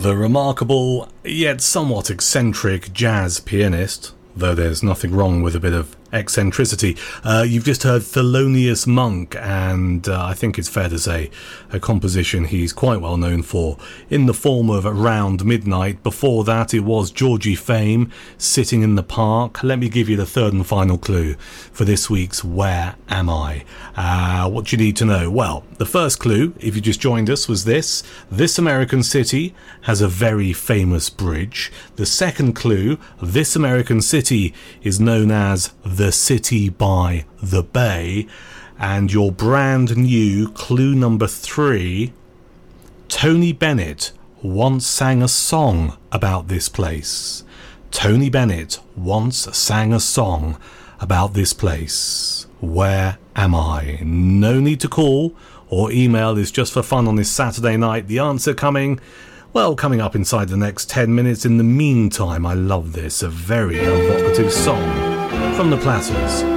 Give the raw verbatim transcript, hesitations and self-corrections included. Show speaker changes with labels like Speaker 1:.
Speaker 1: The remarkable, yet somewhat eccentric jazz pianist, though there's nothing wrong with a bit of eccentricity. Uh, you've just heard Thelonious Monk, and uh, I think it's fair to say a composition he's quite well known for, in the form of Around Midnight. Before that, it was Georgie Fame, Sitting in the Park. Let me give you the third and final clue for this week's Where Am I? Uh, what you need to know? Well, the first clue, if you just joined us, was this. This American city has a very famous bridge. The second clue, this American city is known as the City by the Bay. And your brand new clue number three, Tony Bennett once sang a song about this place. Tony Bennett once sang a song about this place. Where am I? No need to call or email, is just for fun on this Saturday night. The answer coming, well, coming up inside the next ten minutes. In the meantime, I love this, a very evocative song from the Platters.